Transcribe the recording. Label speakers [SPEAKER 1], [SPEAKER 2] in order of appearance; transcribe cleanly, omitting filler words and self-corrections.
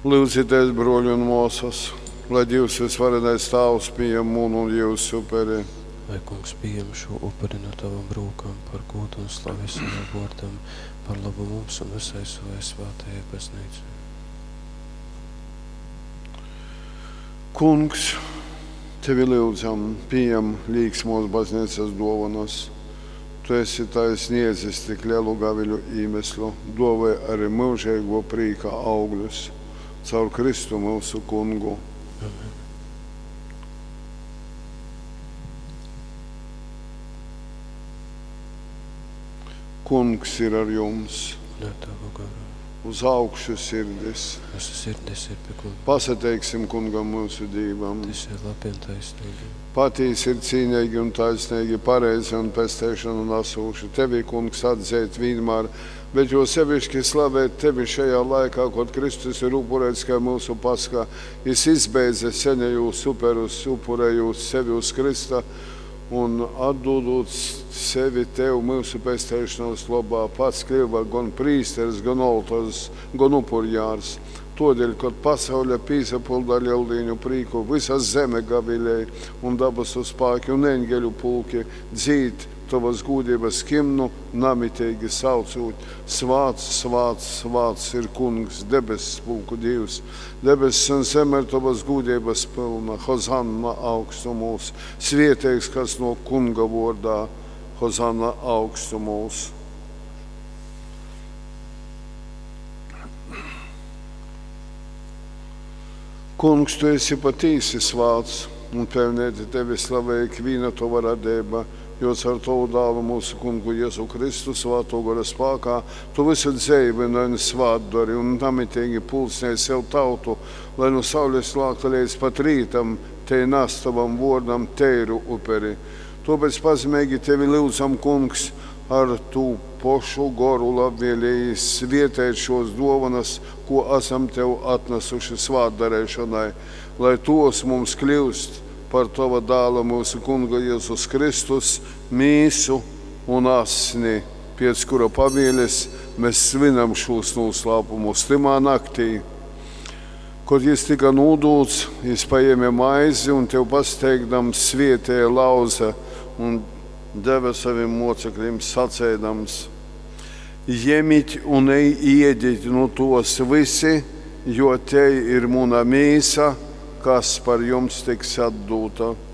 [SPEAKER 1] Lūdzieties, broļi un mūsas, lai Dievs visvarenais Tēvs pieņem mūnu un jūsu upuri.
[SPEAKER 2] Lai Kungs pieņem šo upuri no tavam brūkam par godu un slavu savam vārdam, par labu mums un visai savai svētajai baznīcai.
[SPEAKER 1] Kungs, tevi lūdzam, pieņem līksmos baznīcas dovanas. Tu esi taisniedzis tik lielu gaviļu iemeslu, dovai arī mūžīgo prīka augļus, caur Kristu mūsu Kungu.
[SPEAKER 2] Amen.
[SPEAKER 1] Kungs ir ar jums,
[SPEAKER 2] Un ar tavu garu.
[SPEAKER 1] uz augšu sirdis.
[SPEAKER 2] Mūsu sirdis ir pie Kunga.
[SPEAKER 1] Pasateiksim Kungam mūsu Dīvam.
[SPEAKER 2] Tas ir labi un taisnīgi.
[SPEAKER 1] Patīs ir cīnīgi un taisnīgi, pareizi un pestēšana un asūši. Tevi, Kungs, atzēt vienmēr, bet jo sevišķi slavēt tevi šajā laikā, kad Kristus ir upurēts kā mūsu paskā. Es izbeidze senējūs superus, upurējūs sevi uz Krista un atdodot sevi tev mūsu pestēšanas labā. Pats kļuva gan prīsteris, gan oltars, gan upurjārs. Todēļ, kad pasaule pīsapulda ļaudīņu prīku, visa zeme gavilēja un dabasu spāki un eņģeļu pulki dzīt tavas gūdības himnu, namitīgi saucot: Svāts, svāts, svāts ir Kungs, debesis pulku Dievs. Debesis un zeme ir tavas gūdības pilna, Hozanna augstumos. Svietēks, kas no Kunga vārdā, Hozanna augstumos. Kungs, tu esi patīsi svāts, un pelnēti tevi slavēja ikviena tava radība, jo caur tavu dāvu mūsu Kungu Jēzu Kristu svāto gara spēkā tu visu dzīvi un svātdari un namitīgi pulcināji sev tautu, lai no saules lākta līdz pat rītam te nastavam vārdam teiru uperi. Tāpēc pazemīgi tevi lūdzam, Kungs, ar tu pošu goru labvēlēji svietēt šos dovanas, ko esam tev atnesuši svātdarēšanai, lai tos mums kļūst par tava dāla mūsu Kunga Jēzus Kristus mīsu un asni, pēc kura pavēles mēs svinam šos noslēpumus timā naktī. Kad jis tika nūdūts, jis paēmē maizi un tev pasteigdams svietēja lauza un deva saviem mocekļiem sacēdams: Jemit un iediet no tos visi, jo te ir mūna mīsa, kas par jums tiks atdūta.